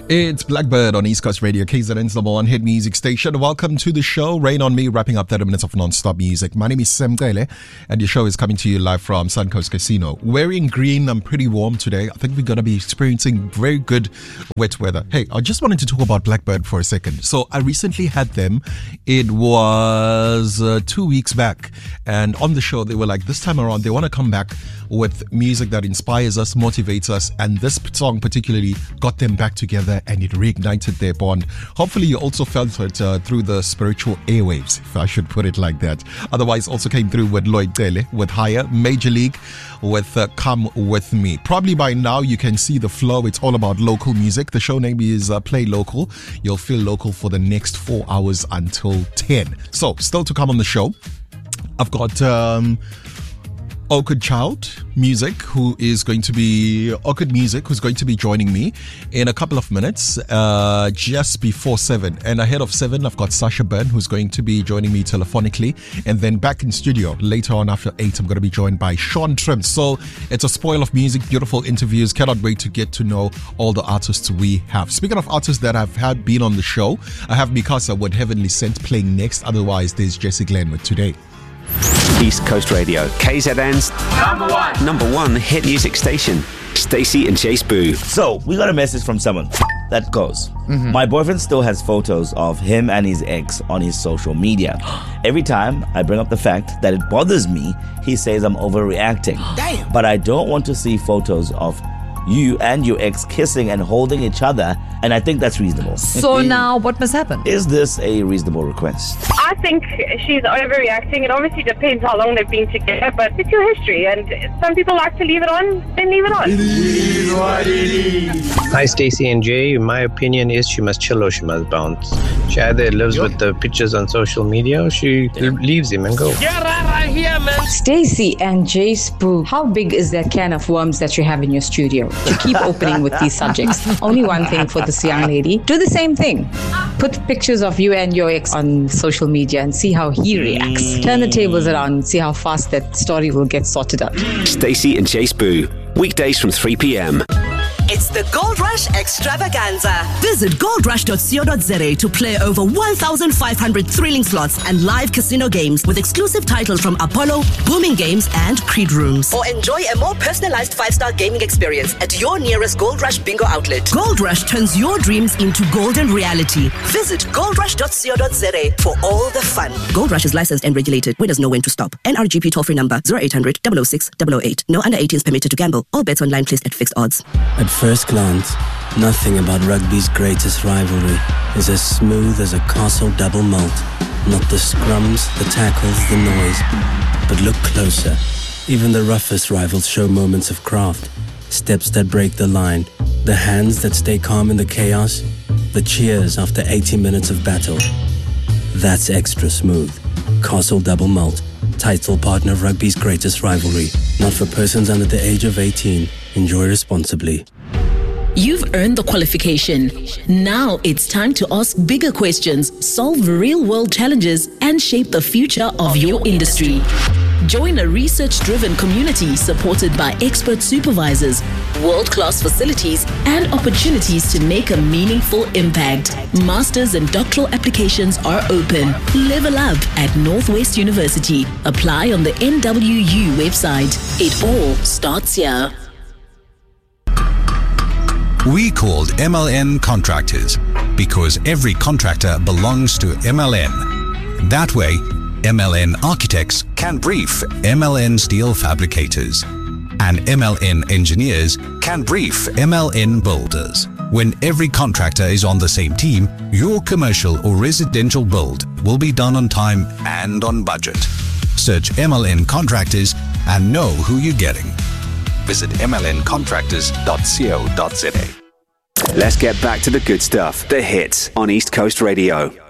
It's Blackbird on East Coast Radio, KZN's number one hit music station. Welcome to the show. Rain on me, wrapping up 30 minutes of non-stop music. My name is Sam Tele, and your show is coming to you live from Suncoast Casino. Wearing green, I'm pretty warm today. I think we're going to be experiencing very good wet weather. Hey, I just wanted to talk about Blackbird for a second. So I recently had them. It was 2 weeks back, and on the show they were like, this time around they want to come back with music that inspires us, motivates us, and this song particularly got them back together and it reignited their bond. Hopefully you also felt it through the spiritual airwaves, if I should put it like that. Otherwise, also came through with Lloyd Tele, with Higher, Major League, with Come With Me. Probably by now you can see the flow. It's all about local music. The show name is Play Local. You'll feel local for the next 4 hours until 10. So, still to come on the show, I've got Orchid Child Music, who's going to be joining me in a couple of minutes, just before 7. And ahead of 7, I've got Sasha Byrne, who's going to be joining me telephonically. And then back in studio later on after 8, I'm going to be joined by Sean Trim. So it's a spoil of music, beautiful interviews. Cannot wait to get to know all the artists we have. Speaking of artists that have had been on the show, I have Mikasa with Heavenly Sent playing next. Otherwise, there's Jesse Glenn with Today. East Coast Radio, KZN's number one hit music station. Stacey and Chase Boo. So, we got a message from someone that goes, My boyfriend still has photos of him and his ex on his social media. Every time I bring up the fact that it bothers me, he says I'm overreacting. Damn. But I don't want to see photos of you and your ex kissing and holding each other, and I think that's reasonable. So now what must happen? Is this a reasonable request? I think she's overreacting. It obviously depends how long they've been together, but it's your history, and some people like to leave it on, then leave it on. It is what it is. Hi, Stacey and Jay. My opinion is she must chill or she must bounce. She either lives with the pictures on social media or she leaves him and goes. Get right here, man. Stacey and Jay Spoo, how big is that can of worms that you have in your studio to keep opening with these subjects? Only one thing for this young lady. Do the same thing. Put pictures of you and your ex on social media and see how he reacts. Turn the tables around and see how fast that story will get sorted out. Stacey and Chase Boo, weekdays from 3 p.m. It's the Gold Rush Extravaganza. Visit goldrush.co.za to play over 1,500 thrilling slots and live casino games with exclusive titles from Apollo, Booming Games, and Creed Rooms. Or enjoy a more personalized 5-star gaming experience at your nearest Gold Rush bingo outlet. Gold Rush turns your dreams into golden reality. Visit goldrush.co.za for all the fun. Gold Rush is licensed and regulated. Winners know when to stop. NRGP toll-free number 0800 006 008. No under 18s permitted to gamble. All bets online placed at fixed odds. At first glance, nothing about rugby's greatest rivalry is as smooth as a Castle double malt. Not the scrums, the tackles, the noise. But look closer. Even the roughest rivals show moments of craft. Steps that break the line. The hands that stay calm in the chaos. The cheers after 80 minutes of battle. That's extra smooth. Castle double malt. Title partner of rugby's greatest rivalry. Not for persons under the age of 18. Enjoy responsibly. You've earned the qualification. Now it's time to ask bigger questions, solve real-world challenges, and shape the future of your industry. Join a research-driven community supported by expert supervisors, world-class facilities, and opportunities to make a meaningful impact. Masters and doctoral applications are open. Level up at Northwest University. Apply on the NWU website. It all starts here. We called MLN Contractors because every contractor belongs to MLN. That way, MLN Architects can brief MLN Steel Fabricators, and MLN Engineers can brief MLN Builders. When every contractor is on the same team, your commercial or residential build will be done on time and on budget. Search MLN Contractors and know who you're getting. Visit mlncontractors.co.za. Let's get back to the good stuff, the hits on East Coast Radio.